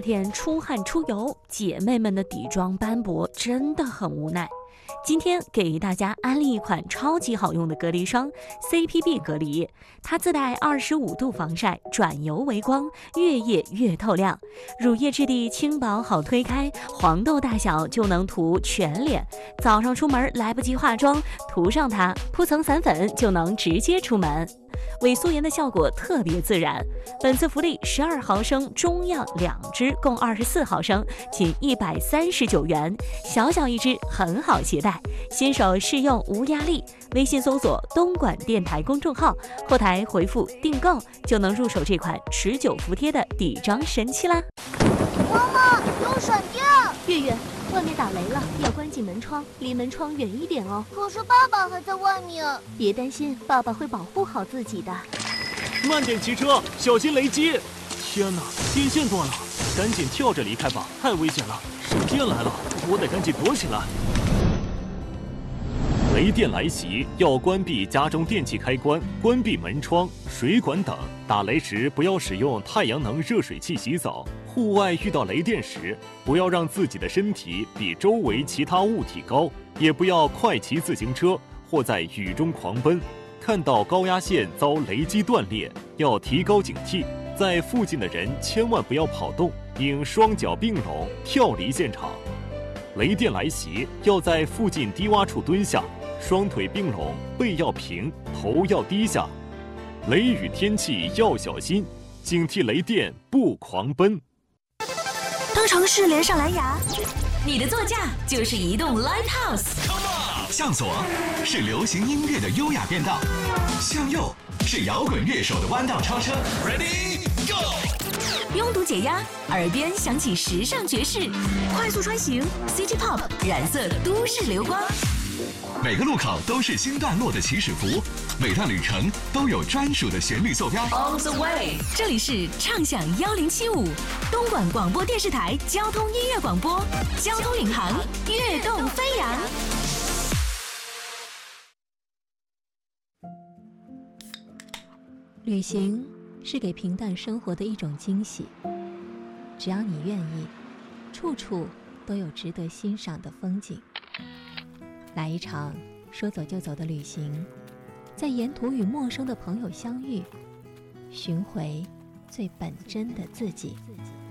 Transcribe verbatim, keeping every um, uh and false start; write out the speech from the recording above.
天出汗出油，姐妹们的底妆斑驳，真的很无奈。今天给大家安利一款超级好用的隔离霜 C P B 隔离，它自带二十五度防晒，转油为光，越夜越透亮。乳液质地轻薄好推开，黄豆大小就能涂全脸。早上出门来不及化妆，涂上它，铺层散粉就能直接出门。伪素颜的效果特别自然。本次福利十二毫升中样两支，共二十四毫升，仅一百三十九元，小小一支，很好携带。新手试用无压力，微信搜索东莞电台公众号，后台回复订购就能入手这款持久服帖的底妆神器啦。 妈妈，有闪电！ 月月，外面打雷了，要关紧门窗，离门窗远一点哦。 可是爸爸还在外面。 别担心，爸爸会保护好自己的。 慢点骑车，小心雷击！天哪，电线断了，赶紧跳着离开吧，太危险了！闪电来了，我得赶紧躲起来。雷电来袭，要关闭家中电器开关，关闭门窗、水管等。打雷时不要使用太阳能热水器洗澡。户外遇到雷电时，不要让自己的身体比周围其他物体高，也不要快骑自行车或在雨中狂奔。看到高压线遭雷击断裂，要提高警惕。在附近的人千万不要跑动，应双脚并拢跳离现场。雷电来袭，要在附近低洼处蹲下，双腿并拢，背要平，头要低下。雷雨天气要小心，警惕雷电不狂奔。 当城市连上蓝牙， 你的座驾就是移动 Lighthouse。 向左是流行音乐的优雅变道，向右是摇滚乐手的弯道超车。Ready go！ 拥堵解压，耳边响起时尚爵士， 快速穿行 City Pop 染色都市流光。 每个路口都是新段落的起始符，每段旅程都有专属的旋律坐标。 On the way， 这里是畅享幺零七五，东莞广播电视台交通音乐广播，交通领航，跃动飞扬。 旅行是给平淡生活的一种惊喜，只要你愿意，处处都有值得欣赏的风景。来一场说走就走的旅行，在沿途与陌生的朋友相遇，寻回最本真的自己。